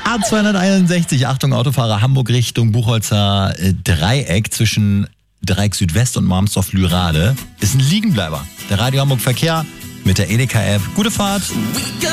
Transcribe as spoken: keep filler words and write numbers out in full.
A zweihunderteinundsechzig, Achtung Autofahrer, Hamburg Richtung Buchholzer äh, Dreieck zwischen Dreieck Südwest und Marmsdorf-Lührade ist ein Liegenbleiber. Der Radio Hamburg Verkehr mit der Edeka-App. Gute Fahrt!